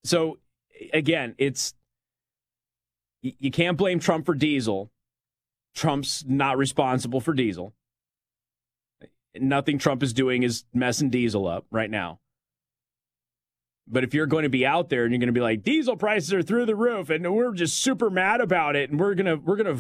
So, again, you can't blame Trump for diesel. Trump's not responsible for diesel. Nothing Trump is doing is messing diesel up right now. But if you're going to be out there and you're going to be like, diesel prices are through the roof and we're just super mad about it and we're going to